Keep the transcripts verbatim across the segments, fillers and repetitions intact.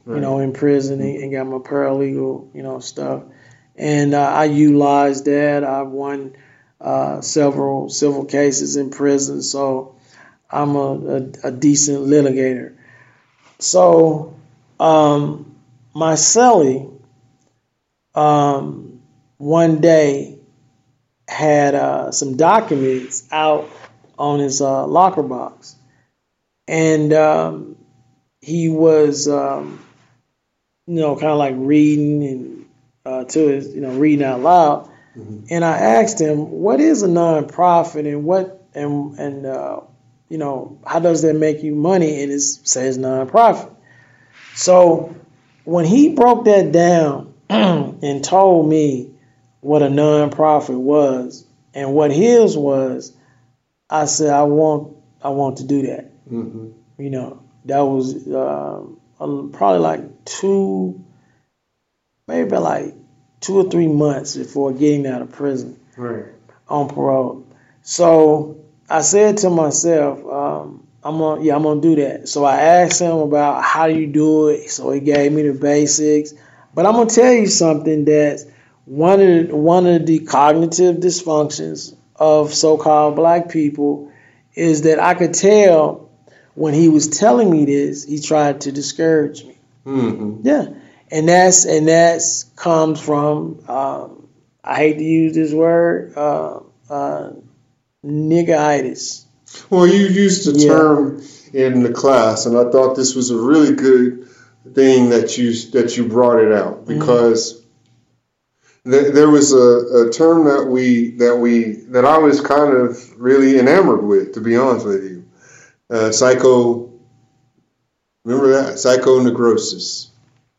right. you know, in prison and, and got my paralegal, you know, stuff. And uh, I utilized that. I've won uh, several civil cases in prison, so I'm a, a, a decent litigator. So um, my cellie um, one day had uh, some documents out on his uh, locker box, and um, he was, um, you know, kind of like reading and uh, to his, you know, reading out loud. Mm-hmm. And I asked him, "What is a nonprofit, and what and and uh, you know, how does that make you money?" And it says nonprofit. So when he broke that down and told me what a nonprofit was and what his was, I said, I want I want to do that. Mm-hmm. You know, that was uh, probably like two, maybe like two or three months before getting out of prison, right, on parole. So I said to myself, um, I'm gonna, yeah, I'm gonna do that. So I asked him about how do you do it. So he gave me the basics. But I'm gonna tell you something that one of the, one of the cognitive dysfunctions of so-called black people is that I could tell when he was telling me this, he tried to discourage me. Mm-hmm. Yeah, and that's and that's comes from um, I hate to use this word, uh, uh, niggeritis. Well, you used the Yeah. term in the class, and I thought this was a really good thing that you that you brought it out, because mm-hmm. th- there was a, a term that we that we that I was kind of really enamored with, to be honest with you. Uh, psycho, remember that? Psychoneurosis.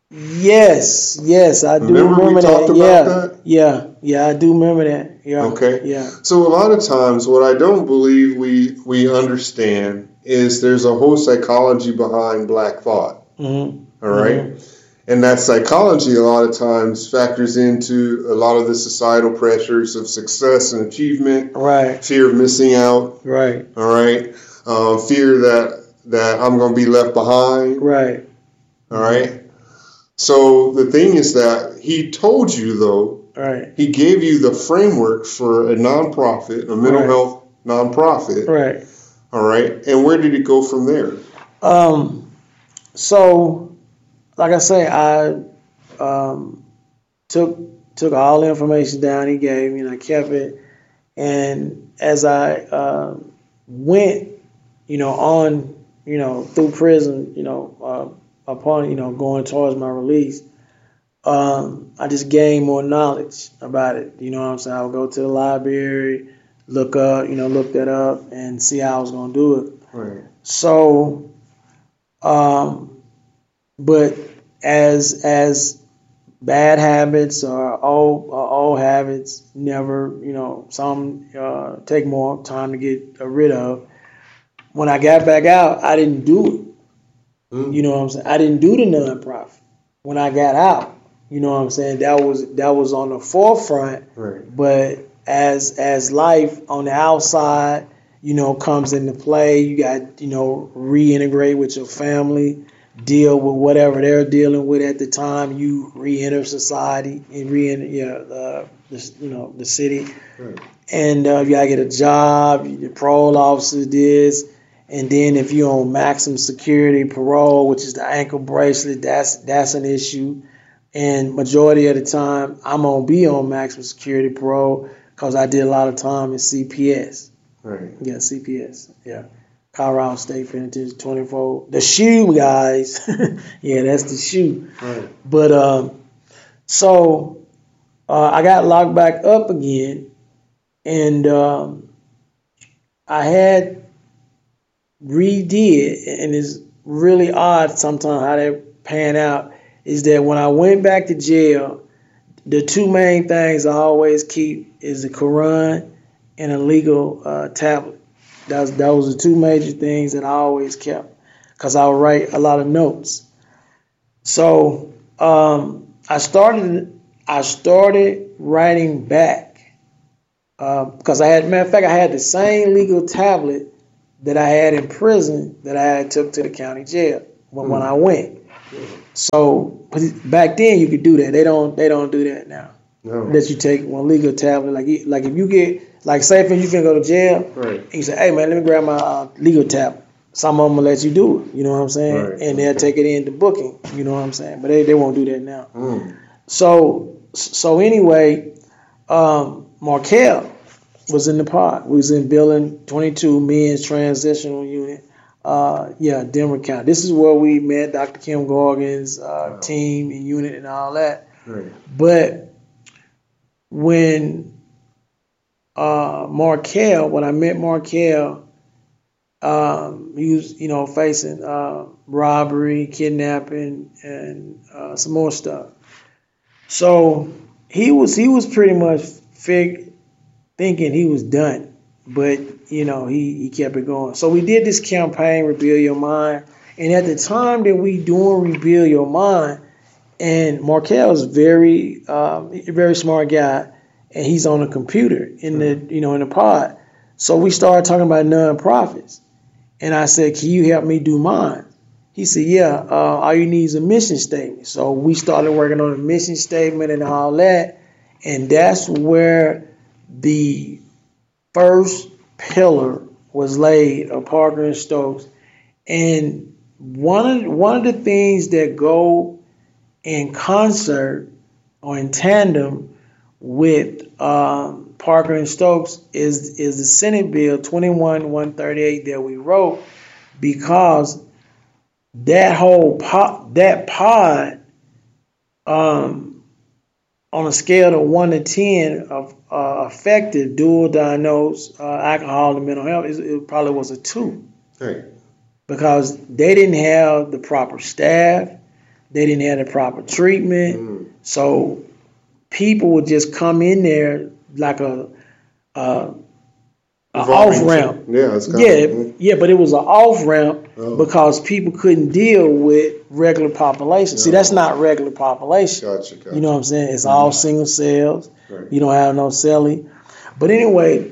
Yes, yes, I do remember, remember we that. talked about yeah, that? yeah, yeah, I do remember that. Yeah. Okay. Yeah. So a lot of times, what I don't believe we we understand is there's a whole psychology behind black thought. Mm-hmm. All right. Mm-hmm. And that psychology a lot of times factors into a lot of the societal pressures of success and achievement. Right. Fear of missing out. Right. All right. Um, fear that that I'm going to be left behind. Right. All right. So the thing is that he told you, though, right. he gave you the framework for a nonprofit, a mental right. health nonprofit. Right. All right. And where did it go from there? Um. So, like I say, I um, took took all the information down he gave me, and I kept it. And as I uh, went, you know, on, you know, through prison, you know, uh, upon, you know, going towards my release, um, I just gained more knowledge about it. You know what I'm saying? I would go to the library, look up, you know, look that up, and see how I was going to do it. Right. So, um, but as as bad habits or old or old habits never, you know, some uh, take more time to get rid of. When I got back out, I didn't do it. Mm. You know what I'm saying? I didn't do the nonprofit when I got out. You know what I'm saying? That was that was on the forefront. Right. But as as life on the outside, you know, comes into play, you got, you know, reintegrate with your family, deal with whatever they're dealing with at the time. You re-enter society and re-enter, yeah, uh, the, you know, the city. Right. And uh, you gotta get a job. Your parole officer this. And then if you're on maximum security parole, which is the ankle bracelet, that's that's an issue. And majority of the time, I'm gonna be on maximum security parole because I did a lot of time in C P S. Right. Yeah, C P S. Yeah, Colorado State Penitentiary, twenty-four. The shoe, guys. Yeah, that's the shoe. Right. But um, so uh, I got locked back up again, and um, I had redid, and it's really odd sometimes how they pan out, is that when I went back to jail, the two main things I always keep is the Quran and a legal uh, tablet. That was, that was the two major things that I always kept, because I would write a lot of notes. So um, I started I started writing back because uh, I had, matter of fact, I had the same legal tablet that I had in prison that I had took to the county jail when, mm. when I went. So back then you could do that. They don't. They don't do that now. No. That you take one legal tablet. Like like if you get like say if you finna go to jail, right. and you say, hey man, let me grab my uh, legal tablet. Some of them will let you do it. You know what I'm saying? Right. And they'll take it into booking. You know what I'm saying? But they, they won't do that now. Mm. So so anyway, um, Markel was in the pod. We was in Building twenty-two, men's transitional unit. Uh, yeah, Denver County. This is where we met Doctor Kim Gorgon's uh, wow. team and unit and all that. Right. But when uh, Markel, when I met Markel, um, he was, you know, facing uh, robbery, kidnapping, and uh, some more stuff. So he was he was pretty much fig- thinking he was done, but you know he, he kept it going. So we did this campaign, Rebuild Your Mind, and at the time that we doing Rebuild Your Mind, and Markel is very um, a very smart guy, and he's on a computer in the you know in the pod. So we started talking about nonprofits, and I said, "Can you help me do mine?" He said, yeah, uh, all you need is a mission statement. So we started working on a mission statement and all that. And that's where the first pillar was laid of Parker and Stokes. And one of, one of the things that go in concert or in tandem with um, Parker and Stokes is, is the Senate Bill twenty-one one thirty-eight that we wrote, because that whole pod, that pod, um, on a scale of one to ten of uh, effective dual diagnosed uh, alcohol and mental health, it, it probably was a two. Right. Because they didn't have the proper staff, they didn't have the proper treatment, mm. so people would just come in there like a. a An off ramp, yeah, it's kind yeah, of, yeah, but it was an off ramp oh. because people couldn't deal with regular population. No. See, that's not regular population. Gotcha, gotcha. You know what I'm saying? It's mm-hmm. all single cells. Right. You don't have no celly. But anyway,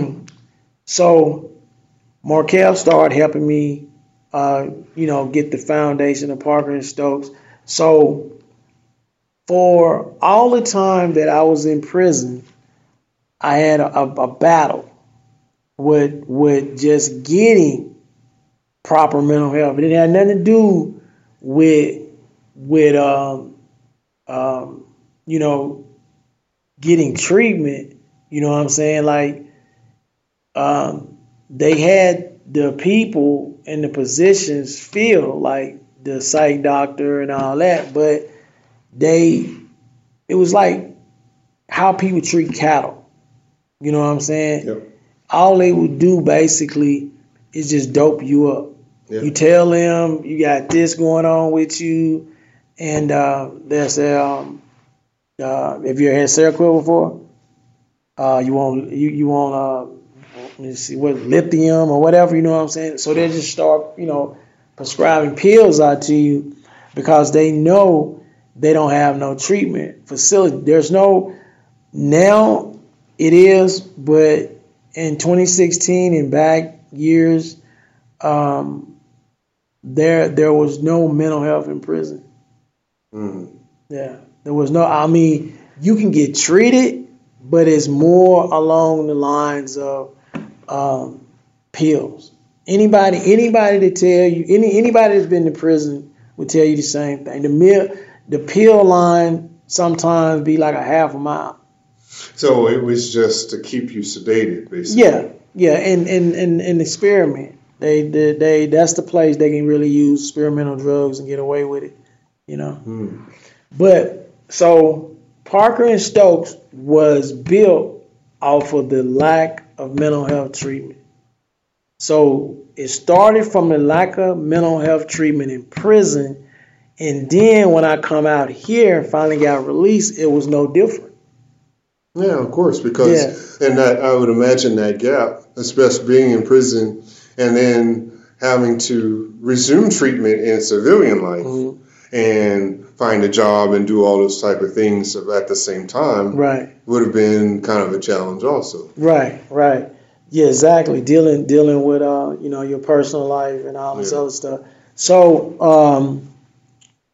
so Markel started helping me, uh, you know, get the foundation of Parker and Stokes. So for all the time that I was in prison, I had a, a, a battle with with just getting proper mental health. It didn't have nothing to do with with um um you know getting treatment. You know what I'm saying? Like um they had the people in the positions feel like the psych doctor and all that, but they it was like how people treat cattle. You know what I'm saying? Yep. All they would do basically is just dope you up. Yeah. You tell them you got this going on with you, and uh, they'll say, um, uh, "Have you had Seroquel before? Uh, you want you you want uh, let me see what lithium or whatever." You know what I'm saying? So they just start you know prescribing pills out to you because they know they don't have no treatment facility. There's no now it is, but in twenty sixteen and back years, um, there there was no mental health in prison. Mm-hmm. Yeah, there was no. I mean, you can get treated, but it's more along the lines of um, pills. Anybody anybody to tell you any anybody that's been to prison would tell you the same thing. The meal, the pill line sometimes be like a half a mile. So it was just to keep you sedated, basically. Yeah, yeah, and and and, and experiment. They, they they that's the place they can really use experimental drugs and get away with it, you know. Hmm. But so Parker and Stokes was built off of the lack of mental health treatment. So it started from the lack of mental health treatment in prison, and then when I come out here and finally got released, it was no different. Yeah, of course, because yeah. and that I would imagine that gap, especially being in prison and then having to resume treatment in civilian life mm-hmm. and find a job and do all those type of things at the same time, right, would have been kind of a challenge, also. Right, right, yeah, exactly. Dealing dealing with uh, you know, your personal life and all this yeah. other stuff. So, um,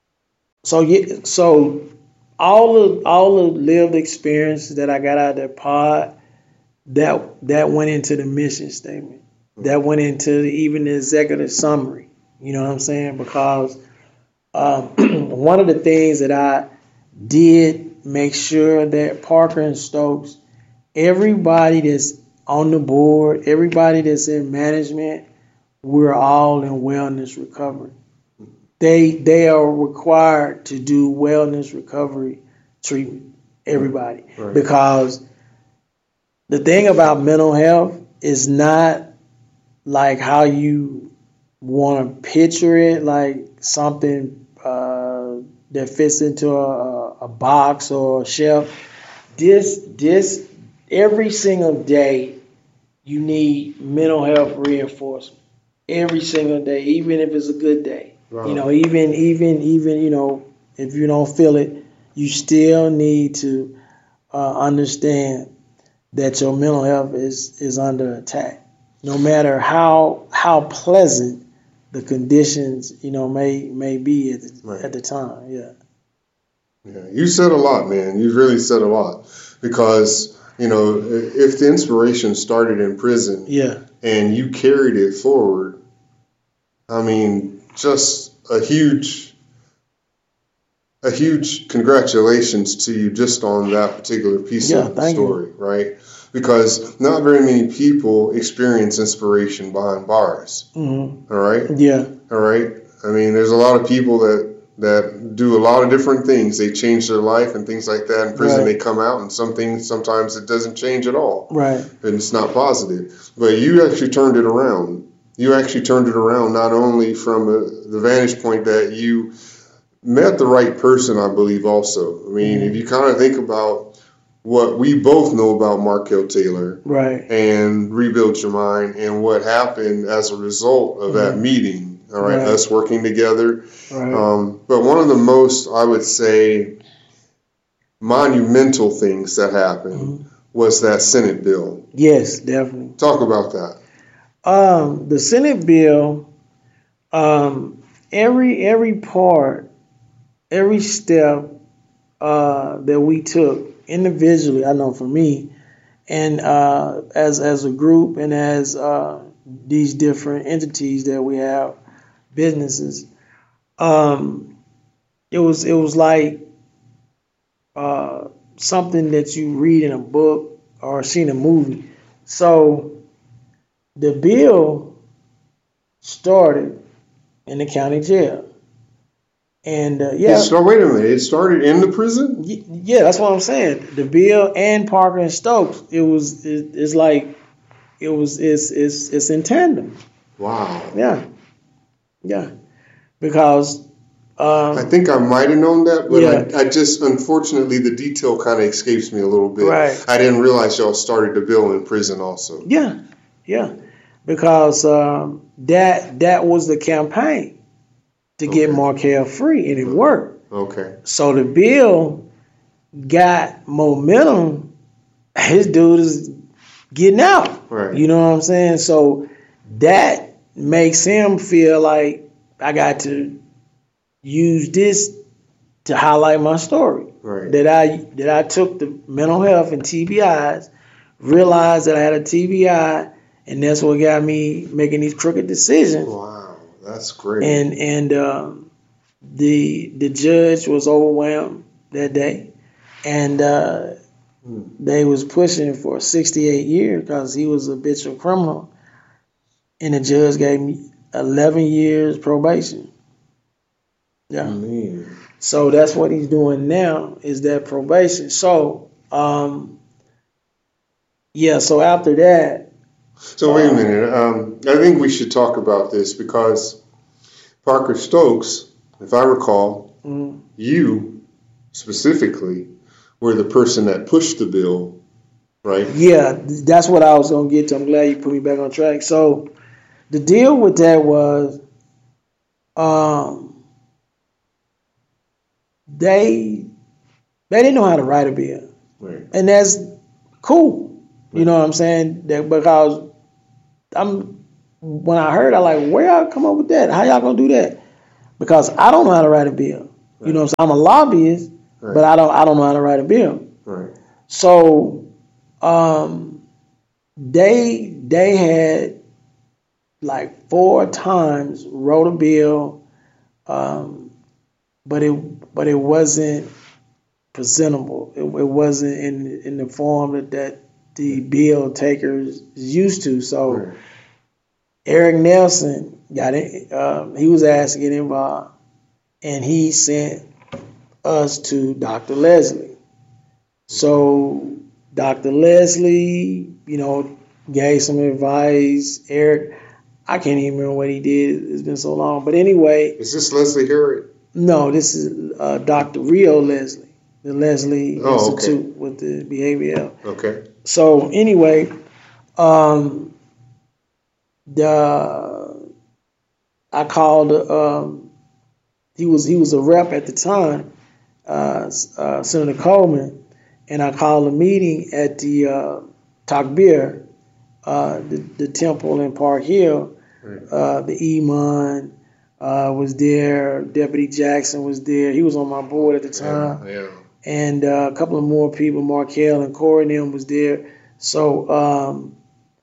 So yeah, so all of all the lived experience that I got out of that pod, that that went into the mission statement. That went into even the executive summary. You know what I'm saying? Because um, one of the things that I did make sure that Parker and Stokes, everybody that's on the board, everybody that's in management, we're all in wellness recovery. They they are required to do wellness recovery treatment, everybody. Right. Because the thing about mental health is not like how you want to picture it, like something uh, that fits into a, a box or a shelf. This, this, every single day, you need mental health reinforcement. Every single day, even if it's a good day. Wow. You know, even, even, even, you know, if you don't feel it, you still need to uh, understand that your mental health is, is under attack. No matter how how pleasant the conditions, you know, may may be at the, right. at the time. Yeah. Yeah. You said a lot, man. You really said a lot because, you know, if the inspiration started in prison, yeah, and you carried it forward, I mean, just a huge, a huge congratulations to you just on that particular piece yeah, of the story, you. right? Because not very many people experience inspiration behind bars. Mm-hmm. All right? Yeah. All right? I mean, there's a lot of people that, that do a lot of different things. They change their life and things like that. In prison, right. They come out, and some things, sometimes it doesn't change at all. Right. And it's not positive. But you actually turned it around. You actually turned it around not only from a, the vantage point that you met the right person, I believe, also. I mean, mm-hmm. if you kind of think about what we both know about Markel Taylor, right, and Rebuild Your Mind, and what happened as a result of mm-hmm. that meeting, all right, right, us working together. Right. Um, but one of the most, I would say, monumental things that happened mm-hmm. was that Senate bill. Yes, definitely. Talk about that. Um, the Senate bill, um, every every part, every step uh, that we took individually, I know for me, and uh, as as a group and as uh, these different entities that we have, businesses, um, it was it was like uh, something that you read in a book or see in a movie. So the bill started in the county jail. And uh, yeah, so wait a minute. It started in the prison. Yeah, that's what I'm saying. The bill and Parker and Stokes. It was. It, it's like it was. It's. It's. It's in tandem. Wow. Yeah. Yeah. Because um, I think I might have known that, but yeah. I, I just unfortunately the detail kind of escapes me a little bit. Right. I didn't realize y'all started the bill in prison also. Yeah. Yeah. Because um, that that was the campaign. To get okay. Markel free, and it worked. Okay. So the bill got momentum. His dude is getting out. Right. You know what I'm saying? So that makes him feel like I got to use this to highlight my story. Right. That I that I took the mental health and T B Is, realized that I had a T B I, and that's what got me making these crooked decisions. Wow. That's great. And and um, the the judge was overwhelmed that day, and uh, hmm. they was pushing for sixty-eight years because he was a habitual criminal, and the judge gave me eleven years probation. Yeah. Man. So that's what he's doing now is that probation. So um, yeah. So after that. So wait a minute. Um, I think we should talk about this because Parker Stokes, if I recall, mm-hmm. you specifically were the person that pushed the bill, right? Yeah, that's what I was going to get to. I'm glad you put me back on track. So the deal with that was um, they they didn't know how to write a bill. Right. And that's cool. You know what I'm saying? That because I'm when I heard, I like, where y'all come up with that? How y'all gonna do that? Because I don't know how to write a bill. Right. You know what I'm saying? I'm a lobbyist, Right. but I don't I don't know how to write a bill. Right. So um, they they had like four times wrote a bill, um, but it but it wasn't presentable. It, it wasn't in in the form that, that the bill takers used to. So Right. Eric Nelson got it. Um, he was asked to get involved, and he sent us to Doctor Leslie. So Doctor Leslie, you know, gave some advice. Eric, I can't even remember what he did. It's been so long. But anyway, Is this Leslie Harriet? no, this is uh, Doctor Rio Leslie, the Leslie Oh, Institute okay. with the behavioral. Okay. So anyway, um, the I called. Um, he was he was a rep at the time, uh, uh, Senator Coleman, and I called a meeting at the uh, Takbir, uh, the, the temple in Park Hill. Right. Uh, the Iman uh, was there. Deputy Jackson was there. He was on my board at the time. Yeah. yeah. And uh, a couple of more people, Markel and Corey and them was there. So um,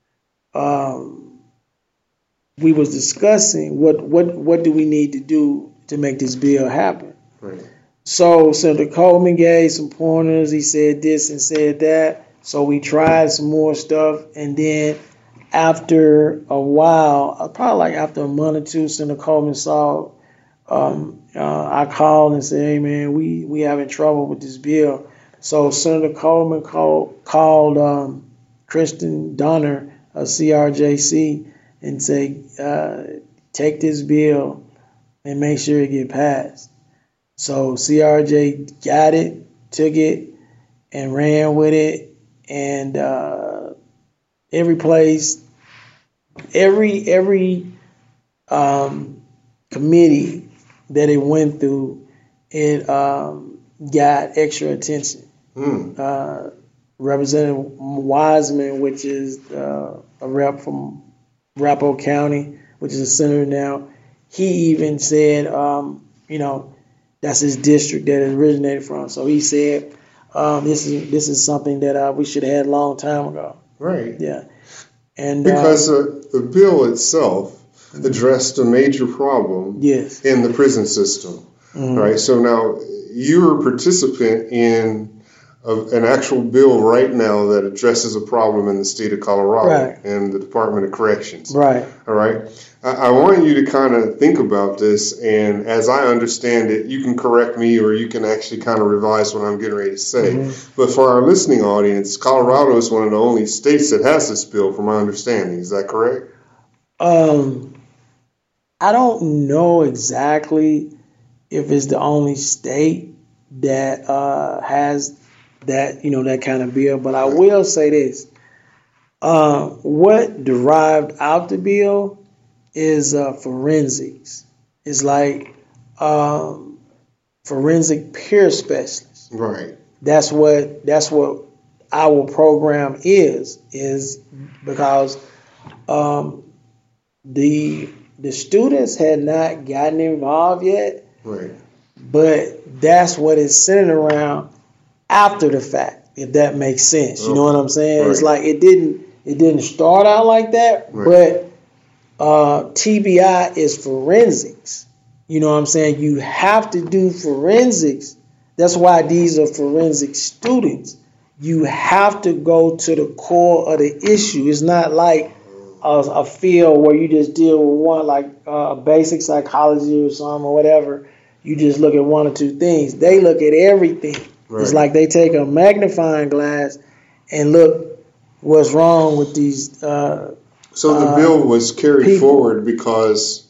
um, we was discussing what, what, what do we need to do to make this bill happen. Right. So Senator Coleman gave some pointers. He said this and said that. So we tried some more stuff. And then after a while, probably like after a month or two, Senator Coleman saw Um, uh, I called and said, "Hey man, we we having trouble with this bill." So Senator Coleman called called um, Kristen Donner of C R J C and say, uh, "Take this bill and make sure it get passed." So C R J got it, took it, and ran with it, and uh, every place, every every um, committee that it went through, it um, got extra attention. Mm. Uh, Representative Wiseman, which is uh, a rep from Arapahoe County, which is a senator now, he even said, um, you know, that's his district that it originated from. So he said, um, this is this is something that uh, we should have had a long time ago. Right. Yeah. And Because uh, uh, the bill itself addressed a major problem yes. in the prison system. Mhm. Right. So now you're a participant in a, an actual bill right now that addresses a problem in the state of Colorado Right. and the Department of Corrections. Right. All right. I, I want you to kind of think about this, and as I understand it, you can correct me or you can actually kind of revise what I'm getting ready to say. Mhm. But for our listening audience, Colorado is one of the only states that has this bill, from my understanding. Is that correct? Um, I don't know exactly if it's the only state that uh, has that, you know, that kind of bill, but I will say this. Uh, what derived out the bill is uh, forensics. It's like um, forensic peer specialists. Right. That's what that's what our program is, is because um, the the students had not gotten involved yet, Right. but that's what it's centered around after the fact, if that makes sense. You know what I'm saying? It's Right. like it didn't it didn't start out like that, Right. but uh, T B I is forensics. You know what I'm saying? You have to do forensics. That's why these are forensic students. You have to go to the core of the issue. It's not like a, a field where you just deal with one, like uh, basic psychology or something or whatever. You just look at one or two things. They look at everything. Right. It's like they take a magnifying glass and look what's wrong with these. Uh, So the uh, bill was carried people. forward because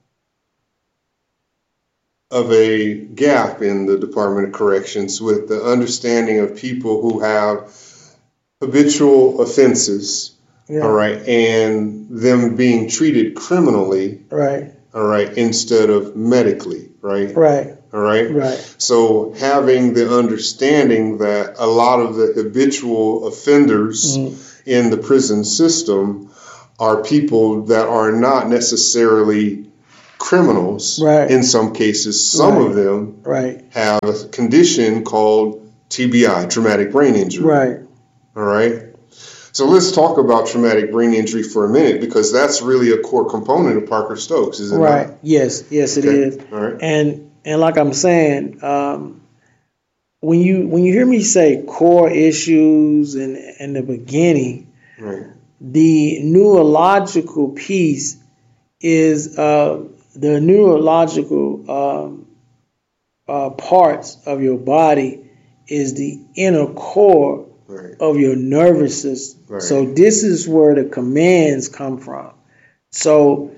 of a gap in the Department of Corrections with the understanding of people who have habitual offenses, yeah, all right, and them being treated criminally, right, all right, instead of medically, right, right, all right. right, So having the understanding that a lot of the habitual offenders Mhm. in the prison system are people that are not necessarily criminals. Right. In some cases, some Right. of them Right. have a condition called T B I, traumatic brain injury. Right. All right. So let's talk about traumatic brain injury for a minute, because that's really a core component of Parker-Stokes, is it Right. not? Yes. Yes, it Okay. is. All right. And and like I'm saying, um, when you when you hear me say core issues in in the beginning, Right. the neurological piece is uh, the neurological um, uh, parts of your body is the inner core Right. of your nervous system. Right. So this is where the commands come from. So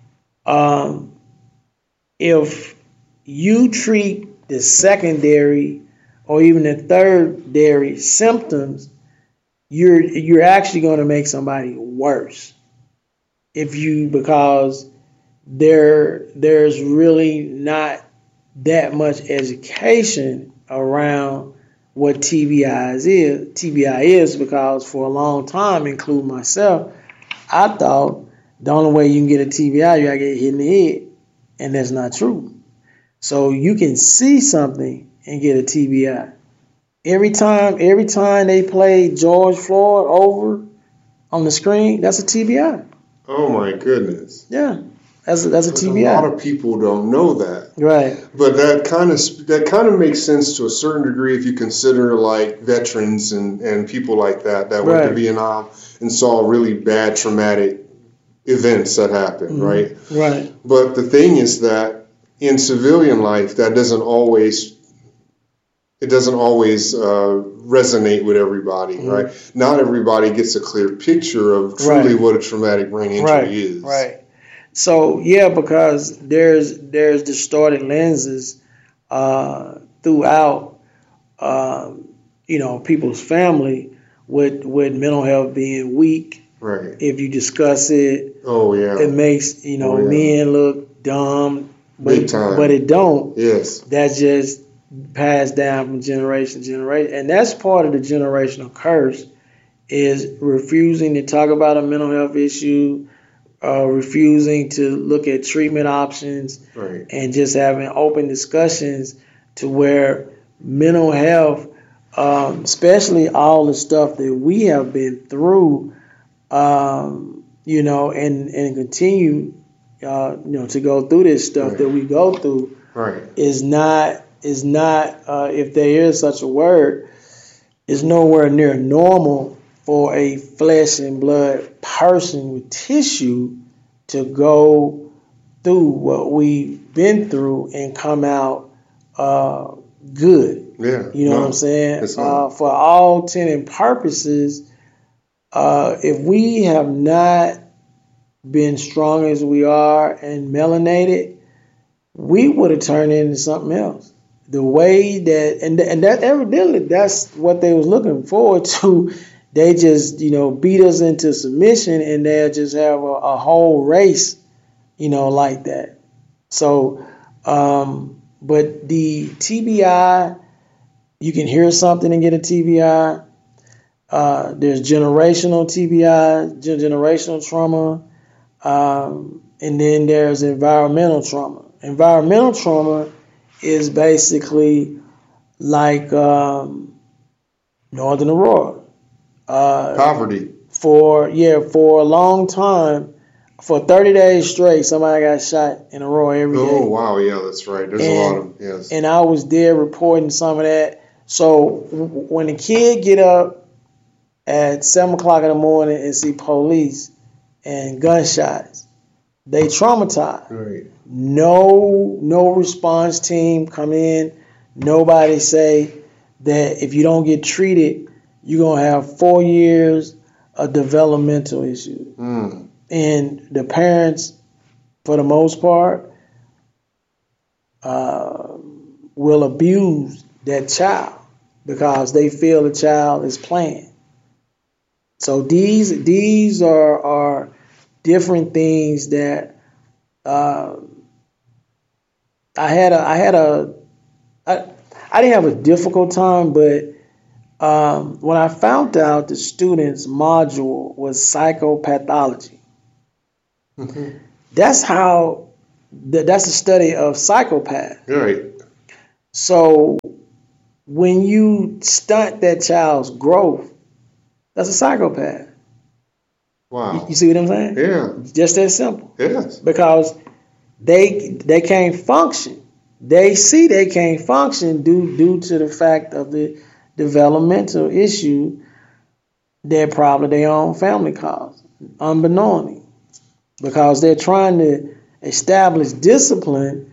um, if you treat the secondary or even the thirdary symptoms, you're you're actually going to make somebody worse. If you because there there's really not that much education around what T B I is. T B I is because for a long time, including myself, I thought the only way you can get a T B I, you gotta get hit in the head, and that's not true. So you can see something and get a T B I. Every time, every time they play George Floyd over on the screen, that's a T B I. Oh my goodness. Yeah, that's a, that's a But T B I. a lot of people don't know that. Right. But that kind of that kind of makes sense to a certain degree if you consider like veterans and, and people like that that went Right. to Vietnam and saw really bad traumatic events that happened, Mhm. right? Right. But the thing is that in civilian life, that doesn't always it doesn't always uh, resonate with everybody, Mhm. right? Not everybody gets a clear picture of truly Right. what a traumatic brain injury Right. is. Right. So yeah, because there's there's distorted lenses uh, throughout, um, you know, people's family with with mental health being weak. Right. If you discuss it, Oh yeah. it makes you know Oh, yeah. men look dumb, but Big time. but it don't. Yes. That's just passed down from generation to generation, and that's part of the generational curse is refusing to talk about a mental health issue, uh, refusing to look at treatment options, Right. and just having open discussions to where mental health, um, especially all the stuff that we have been through, um, you know, and and continue, uh, you know, to go through this stuff Right. that we go through Right. is not is not uh, if there is such a word, is nowhere near normal for a flesh and blood person with tissue to go through what we've been through and come out uh, good. Yeah. You know No, what I'm saying? it's not. Uh, for all intent and purposes, uh, if we have not been strong as we are and melanated, we would have turned into something else. The way that and and that evidently that's what they was looking forward to. They just you know beat us into submission, and they'll just have a, a whole race, you know, like that. So, um, but the T B I, you can hear something and get a T B I. Uh, there's generational T B I, gen- generational trauma, um, and then there's environmental trauma. Environmental trauma is basically like um, Northern Aurora. Uh, Poverty. for yeah, for a long time, for thirty days straight, somebody got shot in Aurora every day. Oh wow, yeah, that's right. There's And- a lot of yes. And I was there reporting some of that. So w- when a kid get up at seven o'clock in the morning and see police and gunshots, they traumatized. Right. No, no response team come in. Nobody say that if you don't get treated, you're gonna have four years of developmental issues. Mm. And the parents, for the most part, uh, will abuse that child because they feel the child is playing. So these these are are different things that uh, I had a I had a I, I didn't have a difficult time, but um, when I found out the students' module was psychopathology, Mhm. that's how th- that's a study of psychopath. Right. So when you stunt that child's growth, that's a psychopath. Wow. You, you see what I'm saying? Yeah. Just that simple. Yes. Because they they can't function. They see they can't function due due to the fact of the developmental issue that probably their own family caused, unbeknowingly, because they're trying to establish discipline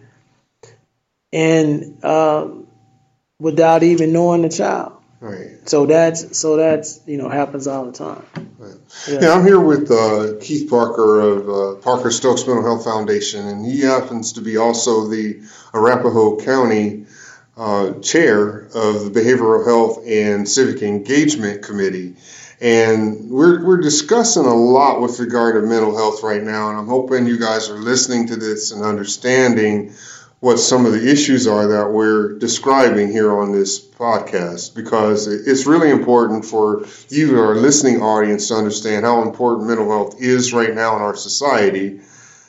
and uh, without even knowing the child. Right. So that's so that's you know happens all the time. Right. Yeah. Yeah, I'm here with uh, Keith Parker of uh, Parker Stokes Mental Health Foundation, and he happens to be also the Arapahoe County uh, chair of the Behavioral Health and Civic Engagement Committee. And we're we're discussing a lot with regard to mental health right now, and I'm hoping you guys are listening to this and understanding what some of the issues are that we're describing here on this podcast, because it's really important for you, our listening audience, to understand how important mental health is right now in our society.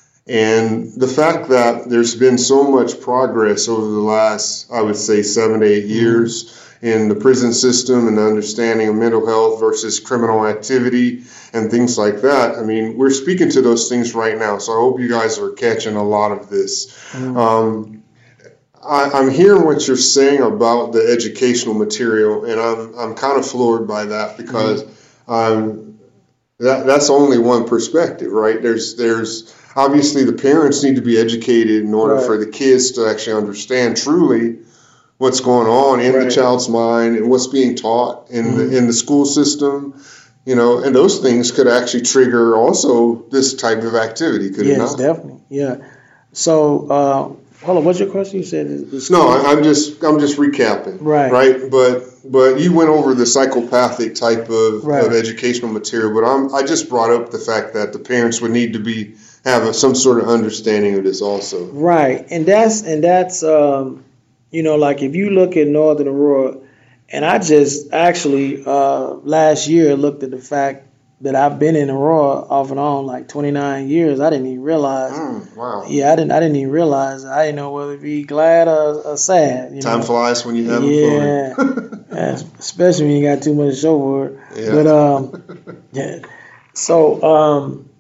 And the fact that there's been so much progress over the last, I would say, seven to eight years in the prison system and the understanding of mental health versus criminal activity and things like that. I mean, we're speaking to those things right now, so I hope you guys are catching a lot of this. Mm. Um, I, I'm hearing what you're saying about the educational material, and I'm I'm kind of floored by that, because mm. um, that that's only one perspective, right? There's there's obviously the parents need to be educated in order right. for the kids to actually understand truly what's going on in right. the child's mind and what's being taught in mm-hmm. the in the school system, you know, and those things could actually trigger also this type of activity, could yes, it not? Yes, definitely. Yeah. So, uh, hold on. What's your question? You said is, is no, I, I'm just I'm just recapping. Right. Right. But but you went over the psychopathic type of, right. of educational material. But I'm I just brought up the fact that the parents would need to be have a, some sort of understanding of this also. Right, and that's and that's. Um, You know, like if you look at Northern Aurora, and I just actually uh, last year looked at the fact that I've been in Aurora off and on like twenty-nine years. I didn't even realize. Mm, wow. Yeah, I didn't. I didn't even realize. I didn't know whether to be glad or, or sad. You Time know? flies when you have yeah, fun. Yeah, especially when you got too much to show for it. Yeah. But um, yeah. So um,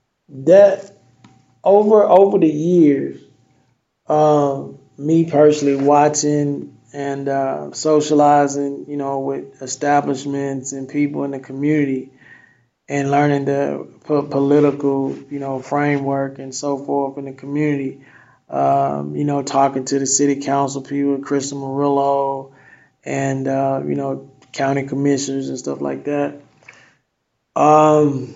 that over over the years, um. me personally watching and uh, socializing, you know, with establishments and people in the community, and learning the po- political, you know, framework and so forth in the community. Um, you know, talking to the city council people, Krista Murillo, and uh, you know, county commissioners and stuff like that. Um,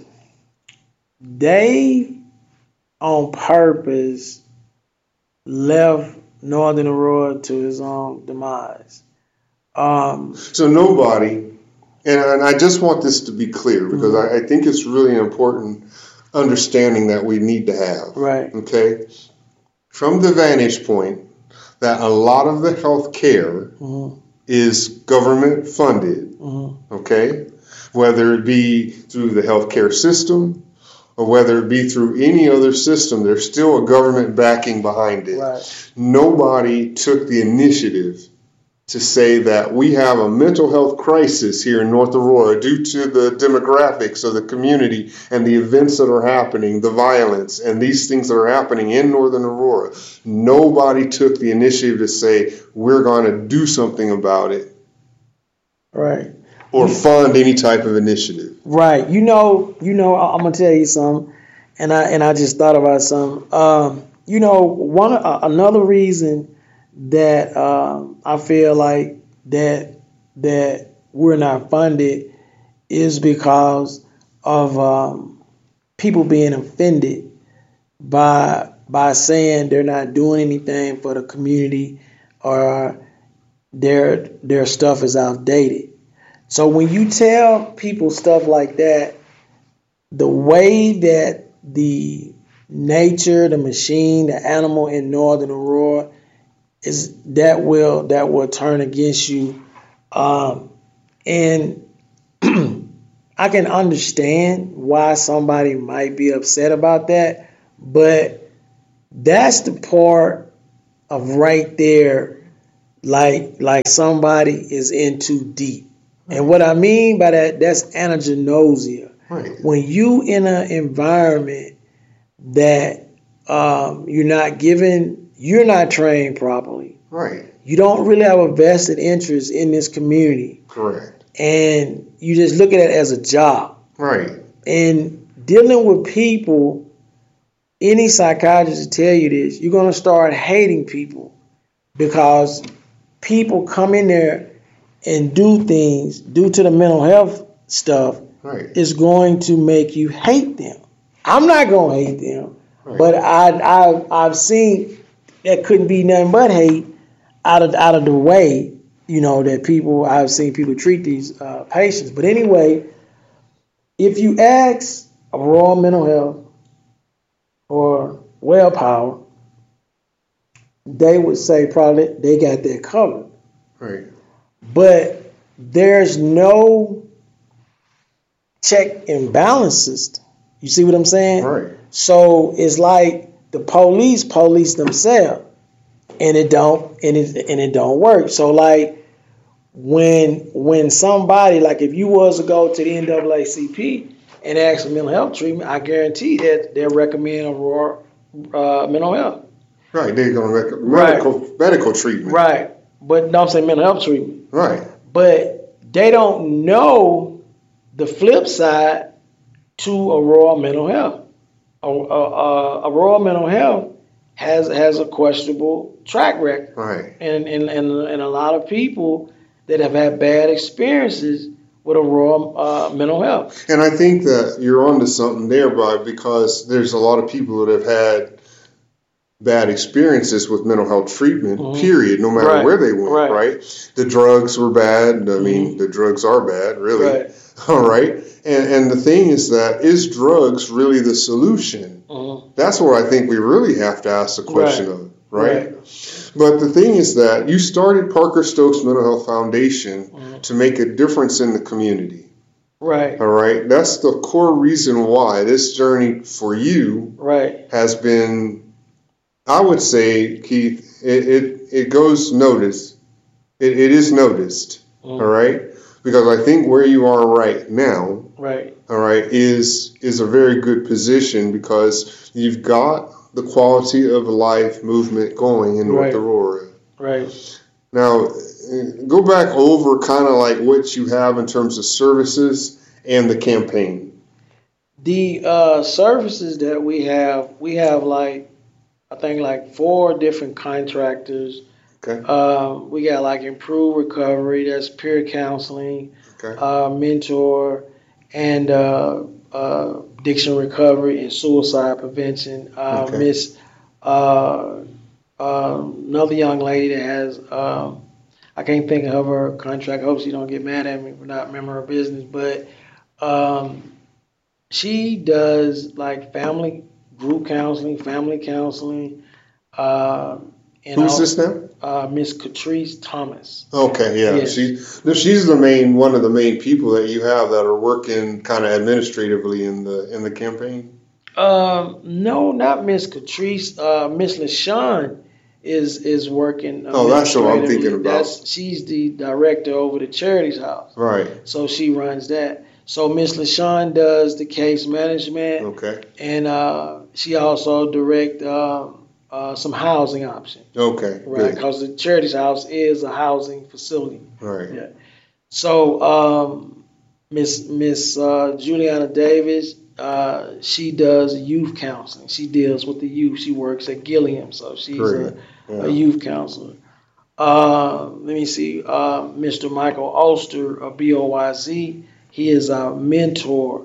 they on purpose left Northern Aurora to his own demise. Um, so nobody, and, and I just want this to be clear, because mm-hmm. I, I think it's really important understanding that we need to have. Right. Okay? From the vantage point that a lot of the health care mm-hmm. is government funded, mm-hmm. okay? Whether it be through the healthcare system, or whether it be through any other system, there's still a government backing behind it. Right. Nobody took the initiative to say that we have a mental health crisis here in North Aurora due to the demographics of the community and the events that are happening, the violence, and these things that are happening in Northern Aurora. Nobody took the initiative to say, we're going to do something about it. Right. Or fund any type of initiative. Right. You know, you know, I'm gonna tell you something, and I and I just thought about something. Um, you know, one uh, another reason that um, I feel like that that we're not funded is because of um, people being offended by by saying they're not doing anything for the community, or their their stuff is outdated. So when you tell people stuff like that, the way that the nature, the machine, the animal in Northern Aurora is, that will that will turn against you. Um, and I can understand why somebody might be upset about that, but That's the part of right there, like like somebody is in too deep. And what I mean by that, that's anagnosia. Right. When you in an environment that um, you're not given, you're not trained properly. Right. You don't really have a vested interest in this community. Correct. And you just look at it as a job. Right. And dealing with people, any psychiatrist will tell you this, you're going to start hating people because people come in there and do things due to the mental health stuff. Right. Is going to make you hate them. I'm not going to hate them, right. but I, I, I've seen that couldn't be nothing but hate out of out of the way, you know, that people, I've seen people treat these uh, patients. But anyway, if you ask Aurora Mental Health or Wellpower, they would say probably they got that covered. Right. But there's no check and balance system. You see what I'm saying? Right. So it's like the police police themselves, and it don't and it and it don't work. So like when when somebody, like if you was to go to the N double A C P and ask for mental health treatment, I guarantee that they'll recommend Aurora uh, mental health. Right. They're gonna recommend medical Right. medical treatment. Right. But no, I'm saying mental health treatment. Right. But they don't know the flip side to Aurora Mental Health. Uh, uh, Aurora Mental Health has has a questionable track record. Right. And, and, and, and a lot of people that have had bad experiences with Aurora uh, Mental Health. And I think that you're onto something there, Bob, because there's a lot of people that have had bad experiences with mental health treatment, mm-hmm. period, no matter right. where they went, right. right? The drugs were bad. I mean, mm-hmm. the drugs are bad, really. Right. All right. And and the thing is that, is drugs really the solution? Mm-hmm. That's where I think we really have to ask the question right. of, right? right? But the thing is that you started Parker Stokes Mental Health Foundation mm-hmm. to make a difference in the community. Right. All right. That's the core reason why this journey for you right. has been, I would say, Keith, it, it, it goes noticed. It, it is noticed. Mm. All right. Because I think where you are right now, right. all right, is is a very good position because you've got the quality of life movement going in North right. Aurora. Right. Now, go back over kind of like what you have in terms of services and the campaign. The uh, services that we have, we have like, I think like four different contractors. Okay. Uh, we got like Improve Recovery, that's peer counseling, okay. uh, mentor, and uh, uh, addiction recovery and suicide prevention. Uh, okay. Miss uh, uh, another young lady that has, um, I can't think of her contract. I hope she don't get mad at me for not remembering her business, but um, she does like family group counseling, family counseling. Uh, and Who's all, this now? Uh, Miss Catrice Thomas. Okay, yeah, yes. she she's the main one of the main people that you have that are working kind of administratively in the in the campaign. Um, no, not Miss Catrice. Uh, Miss LaShawn is is working. Oh, that's what I'm thinking about. That's, she's the director over the Charities House. Right. So she runs that. So Miss LaShawn does the case management. Okay. And uh, she also direct uh, uh, some housing options. Okay. Right, because the Charities House is a housing facility. Right. Yeah. So um, Miss Miss uh, Juliana Davis. Uh, she does youth counseling. She deals with the youth. She works at Gilliam, so she's a, yeah. a youth counselor. Uh, let me see. Uh, Mister Michael Oster of B O Y Z. He is our mentor,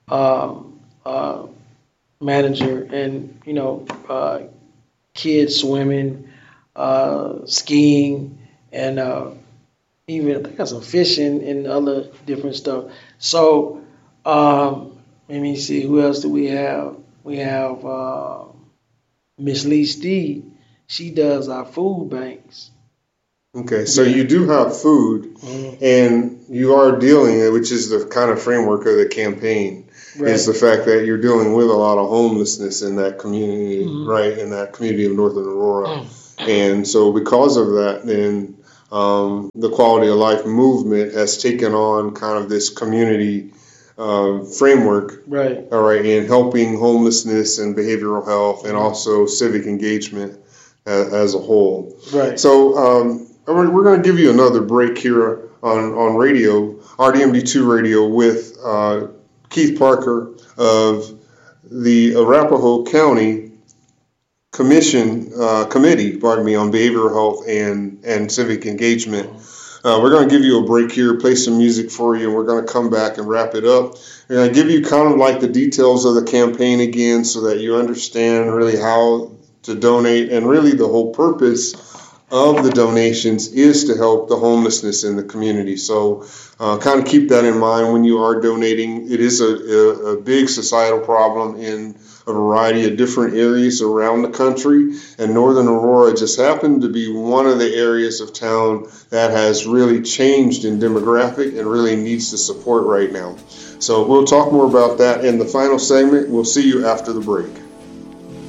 um, uh, manager, and you know, uh, kids swimming, uh, skiing, and uh, even I think got some fishing and other different stuff. So. Um, Let me see, who else do we have? We have uh, Miss Lee Steed. She does our food banks. Okay, so Yeah. you do have food, Mhm. and you are dealing, which is the kind of framework of the campaign, Right. is the fact that you're dealing with a lot of homelessness in that community, Mhm. right, in that community of Northern Aurora. Mm. And so because of that, then um, the quality of life movement has taken on kind of this community uh, framework, Right. all right, in helping homelessness and behavioral health and Mhm. also civic engagement as, as a whole. Right. So um, we're, we're going to give you another break here on, on radio, R D M D two radio, with uh, Keith Parker of the Arapahoe County Commission uh, Committee, pardon me, on behavioral health and, and civic engagement. Uh, we're going to give you a break here, play some music for you, and we're going to come back and wrap it up. We're going to give you kind of like the details of the campaign again so that you understand really how to donate, and really the whole purpose of the donations is to help the homelessness in the community. So uh, kind of keep that in mind when you are donating. It is a, a, a big societal problem in a variety of different areas around the country, and Northern Aurora just happened to be one of the areas of town that has really changed in demographic and really needs the support right now. So we'll talk more about that in the final segment. We'll see you after the break.